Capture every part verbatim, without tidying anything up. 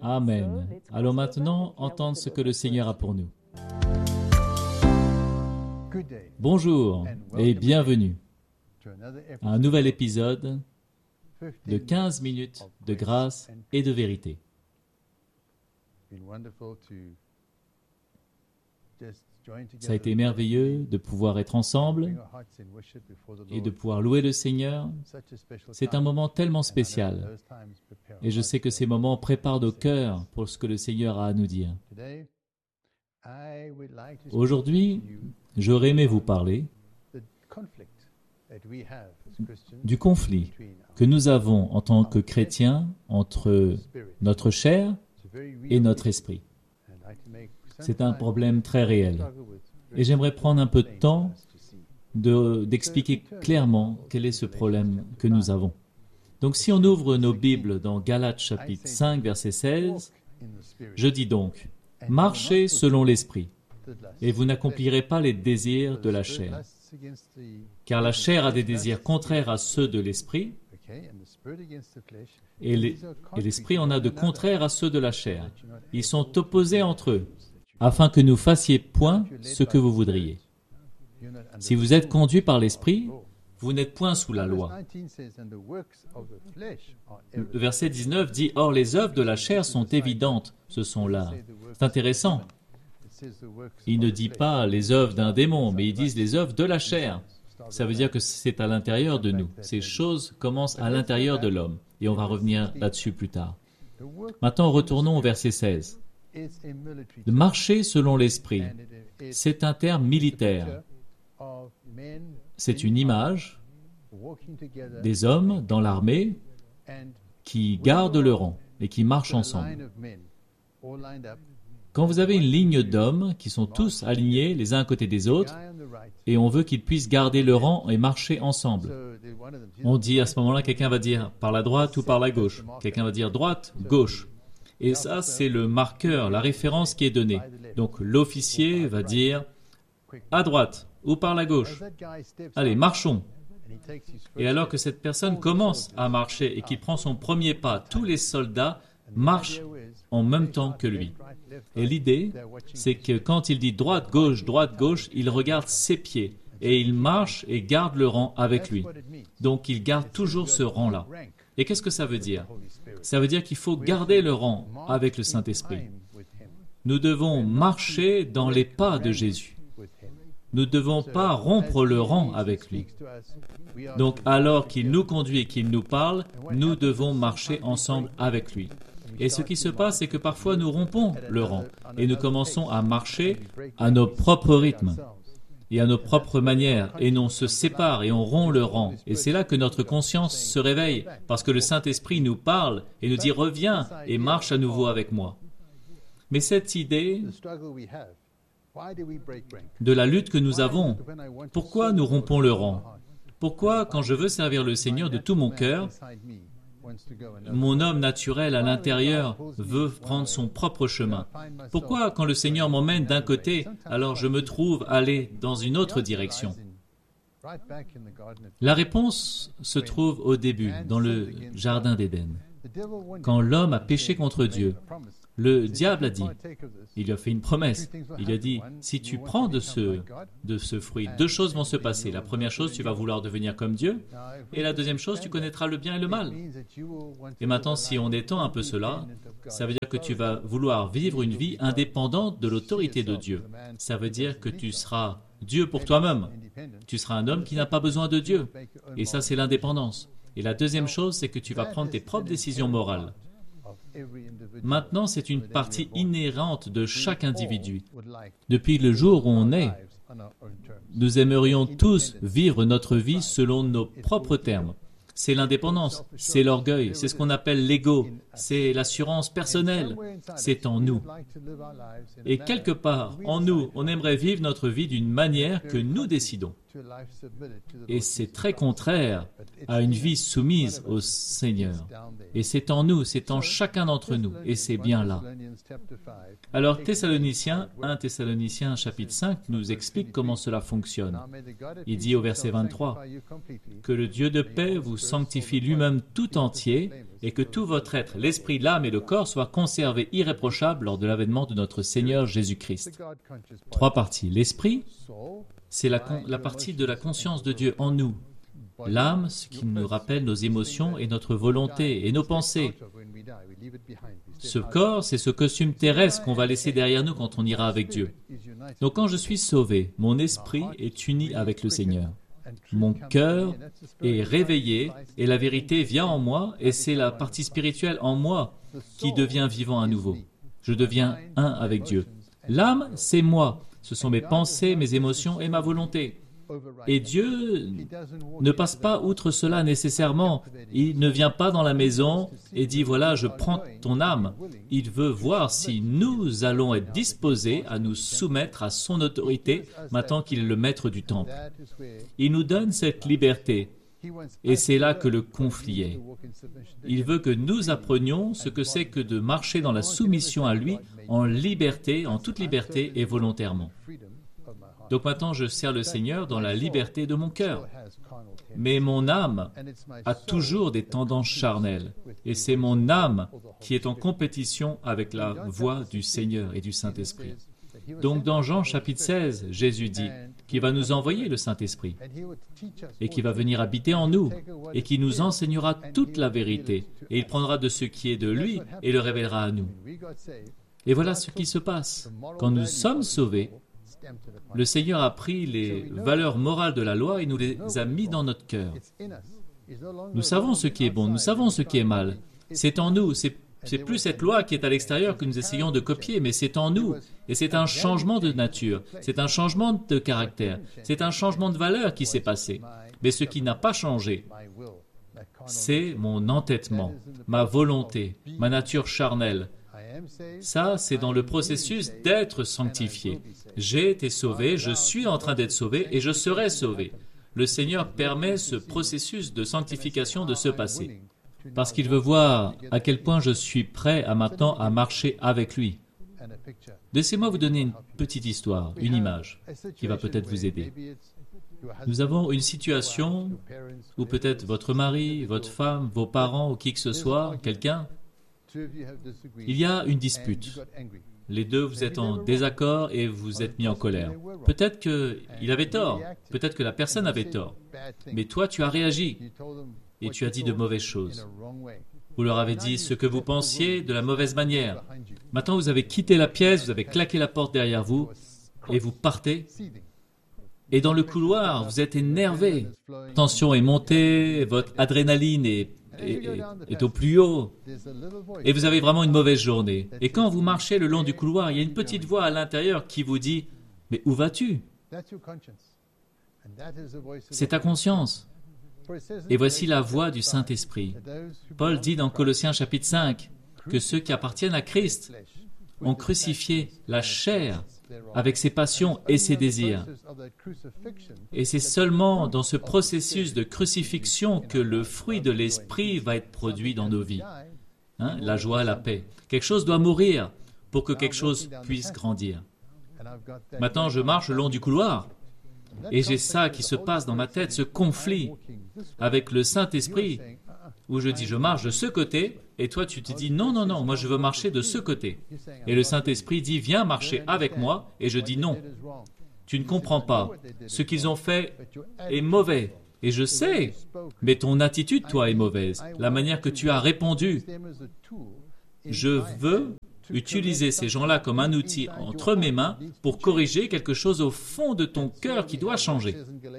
Amen. Allons maintenant entendre ce que le Seigneur a pour nous. Bonjour et bienvenue à un nouvel épisode de quinze minutes de grâce et de vérité. Ça a été merveilleux de pouvoir être ensemble et de pouvoir louer le Seigneur. C'est un moment tellement spécial. Et je sais que ces moments préparent nos cœurs pour ce que le Seigneur a à nous dire. Aujourd'hui, j'aurais aimé vous parler du conflit que nous avons en tant que chrétiens entre notre chair et notre esprit. C'est un problème très réel. Et j'aimerais prendre un peu de temps de, d'expliquer clairement quel est ce problème que nous avons. Donc si on ouvre nos Bibles dans Galates chapitre cinq, verset seize, je dis donc, « Marchez selon l'esprit, et vous n'accomplirez pas les désirs de la chair. Car la chair a des désirs contraires à ceux de l'esprit, et, les, et l'esprit en a de contraires à ceux de la chair. Ils sont opposés entre eux, afin que nous fassiez point ce que vous voudriez. Si vous êtes conduits par l'esprit, vous n'êtes point sous la loi. » Le verset dix-neuf dit « Or les œuvres de la chair sont évidentes, ce sont là. » C'est intéressant. Il ne dit pas les œuvres d'un démon, mais ils disent les œuvres de la chair. Ça veut dire que c'est à l'intérieur de nous. Ces choses commencent à l'intérieur de l'homme. Et on va revenir là-dessus plus tard. Maintenant, retournons au verset seize. De marcher selon l'esprit, c'est un terme militaire. C'est une image des hommes dans l'armée qui gardent le rang et qui marchent ensemble. Quand vous avez une ligne d'hommes qui sont tous alignés les uns à côté des autres, et on veut qu'ils puissent garder le rang et marcher ensemble. On dit à ce moment-là, quelqu'un va dire par la droite ou par la gauche. Quelqu'un va dire droite, gauche. Et ça, c'est le marqueur, la référence qui est donnée. Donc l'officier va dire à droite ou par la gauche. Allez, marchons. Et alors que cette personne commence à marcher et qu'il prend son premier pas, tous les soldats marchent en même temps que lui. Et l'idée, c'est que quand il dit droite, gauche, droite, gauche, il regarde ses pieds et il marche et garde le rang avec lui. Donc il garde toujours ce rang-là. Et qu'est-ce que ça veut dire? Ça veut dire qu'il faut garder le rang avec le Saint-Esprit. Nous devons marcher dans les pas de Jésus. Nous ne devons pas rompre le rang avec lui. Donc alors qu'il nous conduit et qu'il nous parle, nous devons marcher ensemble avec lui. Et ce qui se passe, c'est que parfois nous rompons le rang et nous commençons à marcher à nos propres rythmes et à nos propres manières, et on se sépare et on rompt le rang. Et c'est là que notre conscience se réveille, parce que le Saint-Esprit nous parle et nous dit « Reviens et marche à nouveau avec moi ». Mais cette idée de la lutte que nous avons, pourquoi nous rompons le rang? Pourquoi, quand je veux servir le Seigneur de tout mon cœur, mon homme naturel à l'intérieur veut prendre son propre chemin? Pourquoi, quand le Seigneur m'emmène d'un côté, alors je me trouve aller dans une autre direction? La réponse se trouve au début, dans le Jardin d'Éden. Quand l'homme a péché contre Dieu, le diable a dit, il lui a fait une promesse, il a dit, si tu prends de ce, de ce fruit, deux choses vont se passer. La première chose, tu vas vouloir devenir comme Dieu, et la deuxième chose, tu connaîtras le bien et le mal. Et maintenant, si on étend un peu cela, ça veut dire que tu vas vouloir vivre une vie indépendante de l'autorité de Dieu. Ça veut dire que tu seras Dieu pour toi-même. Tu seras un homme qui n'a pas besoin de Dieu. Et ça, c'est l'indépendance. Et la deuxième chose, c'est que tu vas prendre tes propres décisions morales. Maintenant, c'est une partie inhérente de chaque individu. Depuis le jour où on est, nous aimerions tous vivre notre vie selon nos propres termes. C'est l'indépendance, c'est l'orgueil, c'est ce qu'on appelle l'ego, c'est l'assurance personnelle, c'est en nous. Et quelque part, en nous, on aimerait vivre notre vie d'une manière que nous décidons. Et c'est très contraire à une vie soumise au Seigneur. Et c'est en nous, c'est en chacun d'entre nous, et c'est bien là. Alors, Thessaloniciens, un Thessaloniciens chapitre cinq nous explique comment cela fonctionne. Il dit au verset vingt-trois, « Que le Dieu de paix vous sanctifie lui-même tout entier, et que tout votre être, l'esprit, l'âme et le corps soient conservés irréprochables lors de l'avènement de notre Seigneur Jésus-Christ. Trois parties. L'esprit, c'est la, la partie de la conscience de Dieu en nous. L'âme, ce qui nous rappelle nos émotions et notre volonté et nos pensées. Ce corps, c'est ce costume terrestre qu'on va laisser derrière nous quand on ira avec Dieu. Donc quand je suis sauvé, mon esprit est uni avec le Seigneur. Mon cœur est réveillé et la vérité vient en moi et c'est la partie spirituelle en moi qui devient vivant à nouveau. Je deviens un avec Dieu. L'âme, c'est moi. Ce sont mes pensées, mes émotions et ma volonté. Et Dieu ne passe pas outre cela nécessairement. Il ne vient pas dans la maison et dit « Voilà, je prends ton âme ». Il veut voir si nous allons être disposés à nous soumettre à son autorité maintenant qu'il est le maître du temple. Il nous donne cette liberté. Et c'est là que le conflit est. Il veut que nous apprenions ce que c'est que de marcher dans la soumission à lui en liberté, en toute liberté et volontairement. Donc maintenant, je sers le Seigneur dans la liberté de mon cœur. Mais mon âme a toujours des tendances charnelles. Et c'est mon âme qui est en compétition avec la voix du Seigneur et du Saint-Esprit. Donc dans Jean chapitre seize, Jésus dit qu'il va nous envoyer le Saint-Esprit et qu'il va venir habiter en nous et qu'il nous enseignera toute la vérité. Et il prendra de ce qui est de lui et le révélera à nous. Et voilà ce qui se passe. Quand nous sommes sauvés, le Seigneur a pris les valeurs morales de la loi et nous les a mis dans notre cœur. Nous savons ce qui est bon, nous savons ce qui est mal. C'est en nous, c'est, c'est plus cette loi qui est à l'extérieur que nous essayons de copier, mais c'est en nous. Et c'est un changement de nature, c'est un changement de caractère, c'est un changement de valeur qui s'est passé. Mais ce qui n'a pas changé, c'est mon entêtement, ma volonté, ma nature charnelle. Ça, c'est dans le processus d'être sanctifié. J'ai été sauvé, je suis en train d'être sauvé et je serai sauvé. Le Seigneur permet ce processus de sanctification de se passer. Parce qu'il veut voir à quel point je suis prêt à maintenant à marcher avec lui. Laissez-moi vous donner une petite histoire, une image, qui va peut-être vous aider. Nous avons une situation où peut-être votre mari, votre femme, vos parents ou qui que ce soit, quelqu'un, il y a une dispute. Les deux, vous êtes en désaccord et vous êtes mis en colère. Peut-être qu'il avait tort, peut-être que la personne avait tort. Mais toi, tu as réagi et tu as dit de mauvaises choses. Vous leur avez dit ce que vous pensiez de la mauvaise manière. Maintenant, vous avez quitté la pièce, vous avez claqué la porte derrière vous et vous partez. Et dans le couloir, vous êtes énervé. La tension est montée, votre adrénaline est Est, est, est au plus haut et vous avez vraiment une mauvaise journée. Et quand vous marchez le long du couloir, il y a une petite voix à l'intérieur qui vous dit « Mais où vas-tu » C'est ta conscience. Et voici la voix du Saint-Esprit. Paul dit dans Colossiens chapitre cinq que ceux qui appartiennent à Christ ont crucifié la chair avec ses passions et ses désirs. Et c'est seulement dans ce processus de crucifixion que le fruit de l'esprit va être produit dans nos vies. Hein? La joie, la paix. Quelque chose doit mourir pour que quelque chose puisse grandir. Maintenant, je marche le long du couloir et j'ai ça qui se passe dans ma tête, ce conflit avec le Saint-Esprit où je dis je marche de ce côté et toi tu te dis non, non, non, moi je veux marcher de ce côté. Et le Saint-Esprit dit viens marcher avec moi et je dis non. Tu ne comprends pas. Ce qu'ils ont fait est mauvais. Et je sais, mais ton attitude, toi, est mauvaise. La manière que tu as répondu. Je veux utiliser ces gens-là comme un outil entre mes mains pour corriger quelque chose au fond de ton cœur qui doit changer.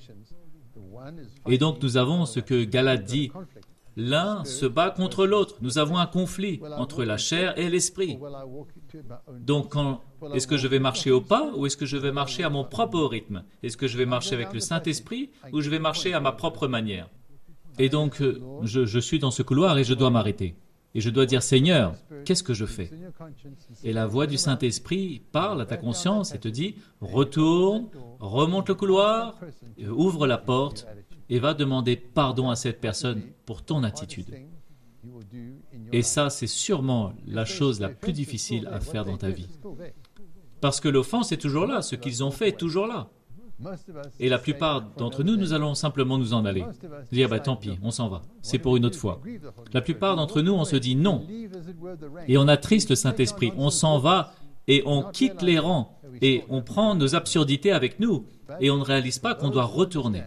Et donc nous avons ce que Galate dit. L'un se bat contre l'autre. Nous avons un conflit entre la chair et l'esprit. Donc, quand, est-ce que je vais marcher au pas ou est-ce que je vais marcher à mon propre rythme? Est-ce que je vais marcher avec le Saint-Esprit ou je vais marcher à ma propre manière? Et donc, je, je suis dans ce couloir et je dois m'arrêter. Et je dois dire, Seigneur, qu'est-ce que je fais? Et la voix du Saint-Esprit parle à ta conscience et te dit, retourne, remonte le couloir, ouvre la porte et va demander pardon à cette personne pour ton attitude. Et ça, c'est sûrement la chose la plus difficile à faire dans ta vie. Parce que l'offense est toujours là, ce qu'ils ont fait est toujours là. Et la plupart d'entre nous, nous allons simplement nous en aller. Dire, bah, tant pis, on s'en va. C'est pour une autre fois. La plupart d'entre nous, on se dit non. Et on attriste le Saint-Esprit. On s'en va et on quitte les rangs et on prend nos absurdités avec nous et on ne réalise pas qu'on doit retourner.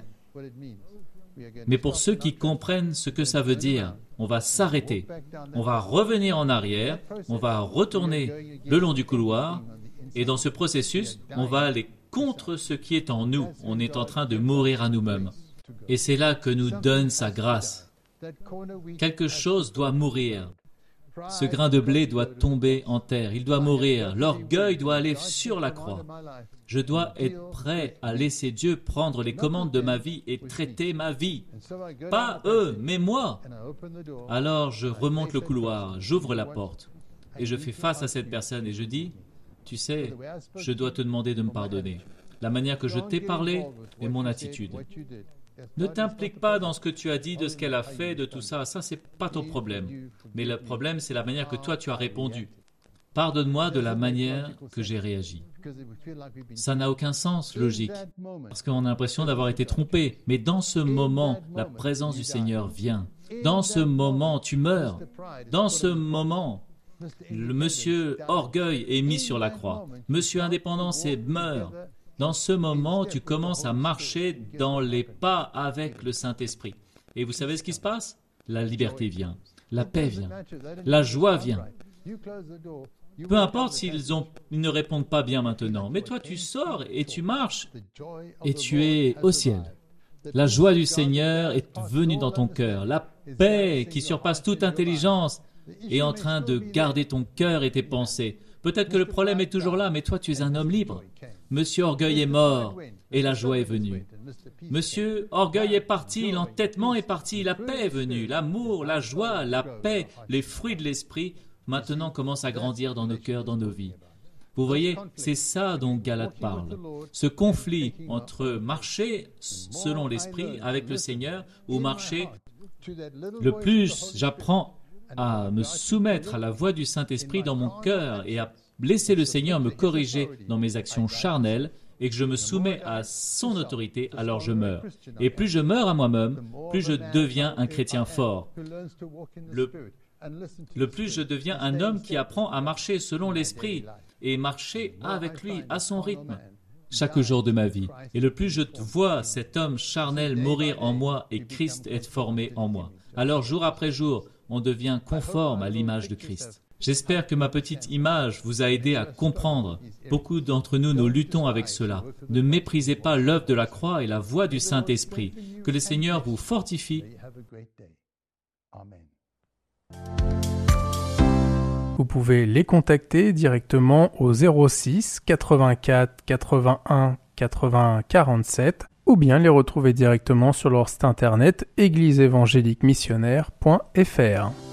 Mais pour ceux qui comprennent ce que ça veut dire, on va s'arrêter, on va revenir en arrière, on va retourner le long du couloir et dans ce processus, on va aller contre ce qui est en nous. On est en train de mourir à nous-mêmes. Et c'est là que nous donne sa grâce. Quelque chose doit mourir. Ce grain de blé doit tomber en terre, il doit mourir. L'orgueil doit aller sur la croix. Je dois être prêt à laisser Dieu prendre les commandes de ma vie et traiter ma vie. Pas eux, mais moi. Alors je remonte le couloir, j'ouvre la porte et je fais face à cette personne et je dis, tu sais, je dois te demander de me pardonner. La manière que je t'ai parlé est mon attitude. Ne t'implique pas dans ce que tu as dit, de ce qu'elle a fait, de tout ça. Ça, c'est pas ton problème. Mais le problème, c'est la manière que toi, tu as répondu. Pardonne-moi de la manière que j'ai réagi. Ça n'a aucun sens logique, parce qu'on a l'impression d'avoir été trompé. Mais dans ce moment, la présence du Seigneur vient. Dans ce moment, tu meurs. Dans ce moment, le monsieur orgueil est mis sur la croix. Monsieur indépendance est meurt. Dans ce moment, tu commences à marcher dans les pas avec le Saint-Esprit. Et vous savez ce qui se passe? La liberté vient, la paix vient, la joie vient. Peu importe s'ils ont, ils ne répondent pas bien maintenant, mais toi tu sors et tu marches et tu es au ciel. La joie du Seigneur est venue dans ton cœur. La paix qui surpasse toute intelligence est en train de garder ton cœur et tes pensées. Peut-être que le problème est toujours là, mais toi tu es un homme libre. Monsieur Orgueil est mort et la joie est venue. Monsieur Orgueil est parti, l'entêtement est parti, la paix est venue. L'amour, la joie, la paix, les fruits de l'esprit maintenant commencent à grandir dans nos cœurs, dans nos vies. Vous voyez, c'est ça dont Galate parle. Ce conflit entre marcher selon l'esprit avec le Seigneur ou marcher, le plus j'apprends à me soumettre à la voix du Saint-Esprit dans mon cœur et à laisser le Seigneur me corriger dans mes actions charnelles et que je me soumets à son autorité, alors je meurs. Et plus je meurs à moi-même, plus je deviens un chrétien fort. Le, le plus je deviens un homme qui apprend à marcher selon l'Esprit et marcher avec lui, à son rythme, chaque jour de ma vie. Et le plus je vois cet homme charnel mourir en moi et Christ être formé en moi. Alors jour après jour, on devient conforme à l'image de Christ. J'espère que ma petite image vous a aidé à comprendre. Beaucoup d'entre nous, nous luttons avec cela. Ne méprisez pas l'œuvre de la croix et la voix du Saint-Esprit. Que le Seigneur vous fortifie. Vous pouvez les contacter directement au zéro six quatre-vingt-quatre quatre-vingt-un quatre-vingts quarante-sept ou bien les retrouver directement sur leur site internet église évangélique missionnaire point f r.